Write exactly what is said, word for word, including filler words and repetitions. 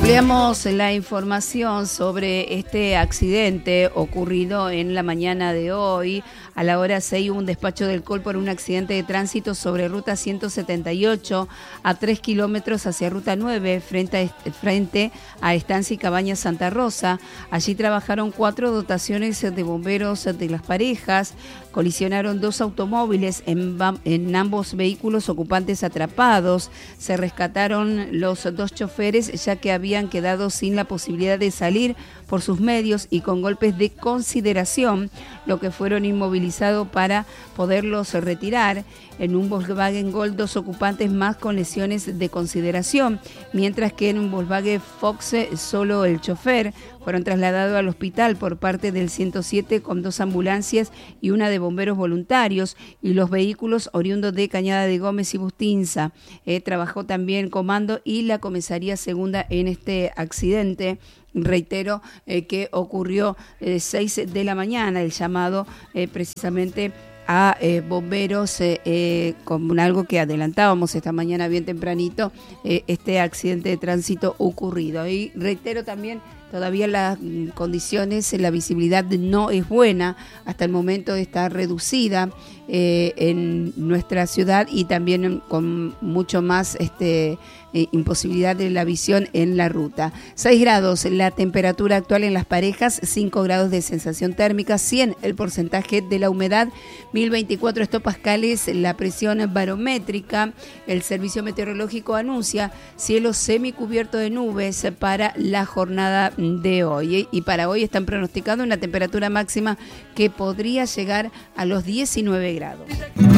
Ampliamos la información sobre este accidente ocurrido en la mañana de hoy. A la hora seis hubo un despacho del C O L por un accidente de tránsito sobre ruta ciento setenta y ocho a tres kilómetros hacia ruta nueve frente a, frente a Estancia y Cabañas Santa Rosa. Allí trabajaron cuatro dotaciones de bomberos de Las Parejas. Colisionaron dos automóviles, en, en ambos vehículos ocupantes atrapados. Se rescataron los dos choferes ya que habían quedado sin la posibilidad de salir por sus medios y con golpes de consideración, lo que fueron inmovilizados para poderlos retirar. En un Volkswagen Gol, dos ocupantes más con lesiones de consideración, mientras que en un Volkswagen Fox solo el chofer. Fueron trasladados al hospital por parte del ciento siete con dos ambulancias y una de bomberos voluntarios, y los vehículos oriundos de Cañada de Gómez y Bustinza. Eh, trabajó también Comando y la Comisaría Segunda en este accidente. Reitero eh, que ocurrió eh, seis de la mañana, el llamado eh, precisamente a eh, bomberos, eh, eh, con algo que adelantábamos esta mañana bien tempranito, eh, este accidente de tránsito ocurrido. Y reitero también, todavía las condiciones, la visibilidad no es buena, hasta el momento está reducida eh, en nuestra ciudad y también con mucho más este, eh, imposibilidad de la visión en la ruta. seis grados la temperatura actual en Las Parejas, cinco grados de sensación térmica, cien el porcentaje de la humedad, mil veinticuatro hectopascales la presión barométrica. El Servicio Meteorológico anuncia cielo semicubierto de nubes para la jornada de hoy, y para hoy están pronosticando una temperatura máxima que podría llegar a los diecinueve grados.